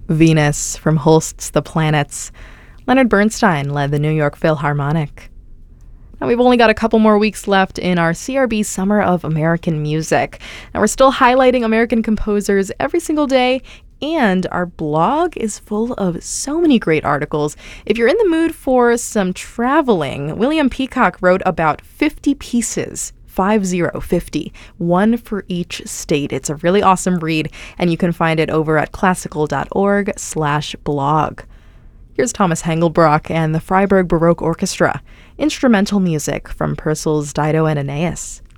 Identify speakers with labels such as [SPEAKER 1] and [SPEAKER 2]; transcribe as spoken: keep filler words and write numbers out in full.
[SPEAKER 1] Venus from Holst's The Planets. Leonard Bernstein led the New York Philharmonic. Now, we've only got a couple more weeks left in our C R B Summer of American Music. Now, we're still highlighting American composers every single day, and our blog is full of so many great articles. If you're in the mood for some traveling, William Peacock wrote about fifty pieces. Five zero fifty, one for each state. It's a really awesome read, and you can find it over at classical.org slash blog. Here's Thomas Hengelbrock and the Freiburg Baroque Orchestra, instrumental music from Purcell's Dido and Aeneas.